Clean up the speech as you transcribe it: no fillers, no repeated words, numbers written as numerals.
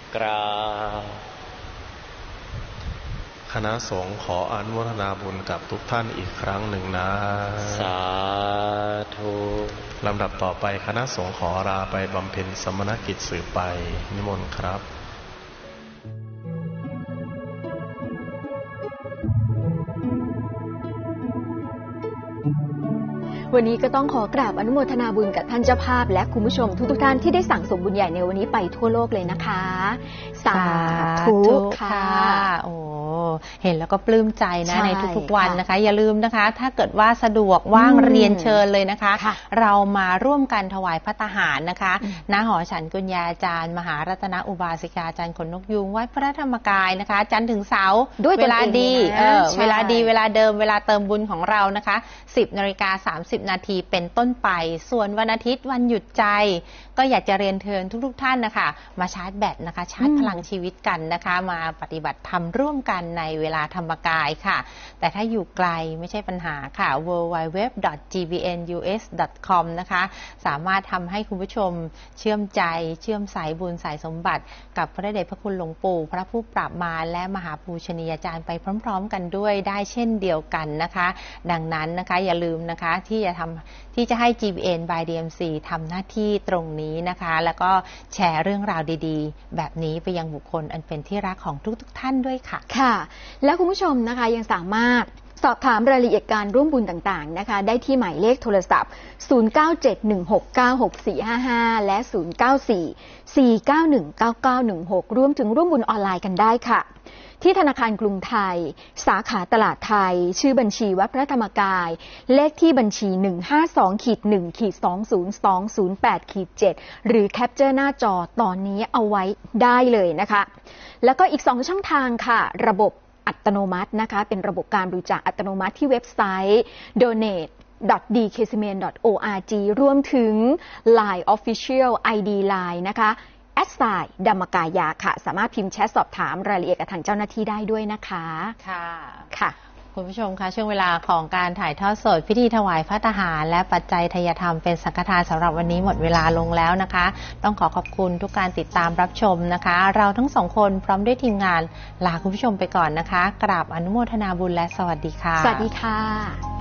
กราบคณะสงฆ์ขออนุโมทนาบุญกับทุกท่านอีกครั้งหนึ่งนะสาธุลำดับต่อไปคณะสงฆ์ขอลาไปบำเพ็ญสมณกิจสืบไปนิมนต์ครับวันนี้ก็ต้องขอกราบอนุโมทนาบุญกับท่านเจ้าภาพและคุณผู้ชมทุกท่านที่ได้สั่งสมบุญใหญ่ในวันนี้ไปทั่วโลกเลยนะคะสาธุค่ะโอ้เห็นแล้วก็ปลื้มใจนะในทุกๆวันนะคะอย่าลืมนะคะถ้าเกิดว่าสะดวกว่างเรียนเชิญเลยนะคะเรามาร่วมกันถวายภัตตาหารนะคะณหอฉันกุญญาจารย์มหารัตนอุบาสิกาจารย์ขนนกยูงวัดพระธรรมกายนะคะจันทร์ถึงเสาร์เวลาดีเวลาดีเวลาเดิมเวลาเติมบุญของเรานะคะ 10:30 นาทีเป็นต้นไปส่วนวันอาทิตย์วันหยุดใจก็อยากจะเรียนเชิญทุกท่านนะคะมาชาร์จแบตนะคะชาร์จพลังชีวิตกันนะคะมาปฏิบัติธรรมร่วมกันในเวลาธรรมกายค่ะแต่ถ้าอยู่ไกลไม่ใช่ปัญหาค่ะ www.gbnus.com นะคะสามารถทำให้คุณผู้ชมเชื่อมใจเชื่อมสายบุญสายสมบัติกับพระเดชพระคุณหลวงปู่พระผู้ปราบมารและมหาปูชนียาจารย์ไปพร้อมๆกันด้วยได้เช่นเดียวกันนะคะดังนั้นนะคะอย่าลืมนะคะที่จะให้ GBN by DMC ทำหน้าที่ตรงนี้นะคะแล้วก็แชร์เรื่องราวดีๆแบบนี้ไปยังบุคคลอันเป็นที่รักของทุกท่านด้วยค่ะค่ะและคุณผู้ชมนะคะยังสามารถสอบถามรายละเอียดการร่วมบุญต่างๆนะคะได้ที่หมายเลขโทรศัพท์0971696455และ0944919916รวมถึงร่วมบุญออนไลน์กันได้ค่ะที่ธนาคารกรุงไทยสาขาตลาดไทยชื่อบัญชีวัดพระธรรมกายเลขที่บัญชี 152-1-20208-7 หรือแคปเจอร์หน้าจอตอนนี้เอาไว้ได้เลยนะคะแล้วก็อีก2ช่องทางค่ะระบบอัตโนมัตินะคะเป็นระบบการบริจาคอัตโนมัติที่เว็บไซต์ donate.dkcmn.org รวมถึง Line Official ID Line นะคะดัมมกายาค่ะสามารถพิมพ์แชทสอบถามรายละเอียดกับทางเจ้าหน้าที่ได้ด้วยนะคะค่ะคุณผู้ชมคะช่วงเวลาของการถ่ายทอดสดพิธีถวายภัตตาหารและปัจจัยทายธรรมเป็นสังฆทานสำหรับวันนี้หมดเวลาลงแล้วนะคะต้องขอบคุณทุกการติดตามรับชมนะคะเราทั้งสองคนพร้อมด้วยทีมงานลาคุณผู้ชมไปก่อนนะคะกราบอนุโมทนาบุญและสวัสดีค่ะสวัสดีค่ะ